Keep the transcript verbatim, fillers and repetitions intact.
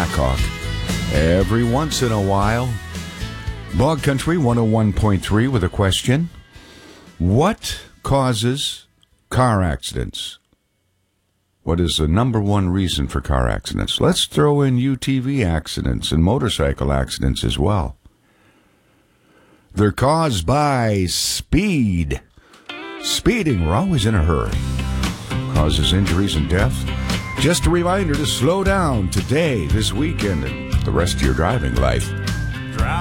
Blackhawk. Every once in a while. Bog Country one oh one point three with a question. What causes car accidents? What is the number one reason for car accidents? Let's throw in U T V accidents and motorcycle accidents as well. They're caused by speed. Speeding, we're always in a hurry. Causes injuries and death. Just a reminder to slow down today, this weekend, and the rest of your driving life.